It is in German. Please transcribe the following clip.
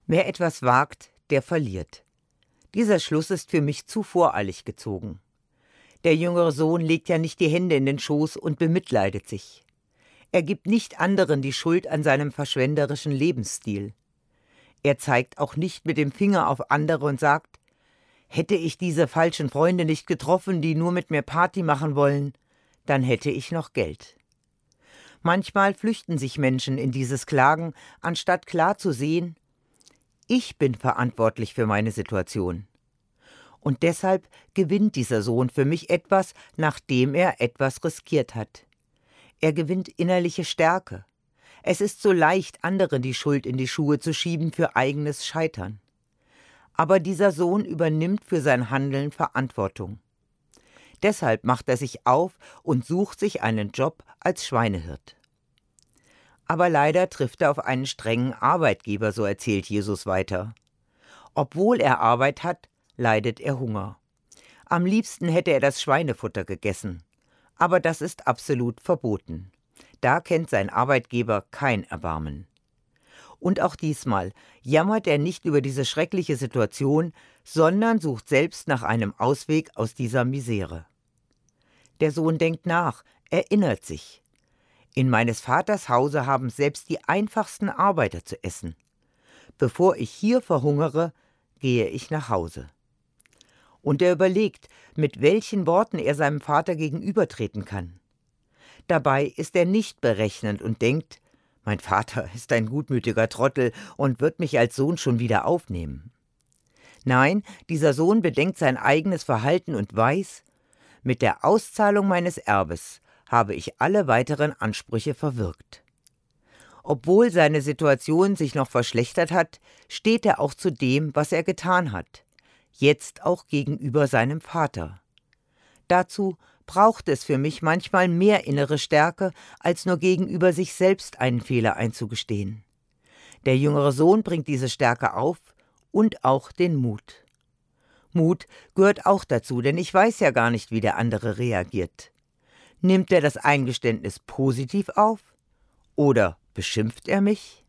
Wer etwas wagt, der verliert. Dieser Schluss ist für mich zu voreilig gezogen. Der jüngere Sohn legt ja nicht die Hände in den Schoß und bemitleidet sich. Er gibt nicht anderen die Schuld an seinem verschwenderischen Lebensstil. Er zeigt auch nicht mit dem Finger auf andere und sagt: Hätte ich diese falschen Freunde nicht getroffen, die nur mit mir Party machen wollen, dann hätte ich noch Geld. Manchmal flüchten sich Menschen in dieses Klagen, anstatt klar zu sehen: Ich bin verantwortlich für meine Situation. Und deshalb gewinnt dieser Sohn für mich etwas, nachdem er etwas riskiert hat. Er gewinnt innerliche Stärke. Es ist so leicht, anderen die Schuld in die Schuhe zu schieben für eigenes Scheitern. Aber dieser Sohn übernimmt für sein Handeln Verantwortung. Deshalb macht er sich auf und sucht sich einen Job als Schweinehirt. Aber leider trifft er auf einen strengen Arbeitgeber, so erzählt Jesus weiter. Obwohl er Arbeit hat, leidet er Hunger. Am liebsten hätte er das Schweinefutter gegessen. Aber das ist absolut verboten. Da kennt sein Arbeitgeber kein Erbarmen. Und auch diesmal jammert er nicht über diese schreckliche Situation, sondern sucht selbst nach einem Ausweg aus dieser Misere. Der Sohn denkt nach, erinnert sich. In meines Vaters Hause haben selbst die einfachsten Arbeiter zu essen. Bevor ich hier verhungere, gehe ich nach Hause. Und er überlegt, mit welchen Worten er seinem Vater gegenübertreten kann. Dabei ist er nicht berechnend und denkt: Mein Vater ist ein gutmütiger Trottel und wird mich als Sohn schon wieder aufnehmen. Nein, dieser Sohn bedenkt sein eigenes Verhalten und weiß: Mit der Auszahlung meines Erbes habe ich alle weiteren Ansprüche verwirkt. Obwohl seine Situation sich noch verschlechtert hat, steht er auch zu dem, was er getan hat, jetzt auch gegenüber seinem Vater. Dazu braucht es für mich manchmal mehr innere Stärke, als nur gegenüber sich selbst einen Fehler einzugestehen. Der jüngere Sohn bringt diese Stärke auf und auch den Mut. Mut gehört auch dazu, denn ich weiß ja gar nicht, wie der andere reagiert. Nimmt er das Eingeständnis positiv auf oder beschimpft er mich?